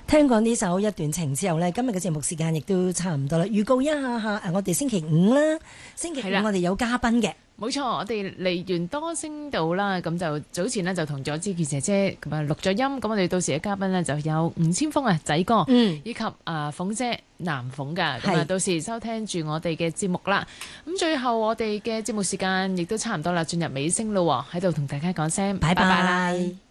聽講呢首一段情之後呢，今日嘅節目時間亦都差唔多啦。預告一下我哋星期五啦，星期五我哋有嘉賓嘅。冇錯，我哋嚟完多聲道啦，咁就早前呢，就同咗芝琪姐姐咁啊錄咗音，咁我哋到時嘅嘉賓呢，就有吳千鋒啊仔哥，以及鳳姐南鳳噶，咁啊到時收聽住我哋嘅節目啦。咁最後我哋嘅節目時間亦都差唔多啦，進入尾聲咯，喺度同大家講聲拜拜啦。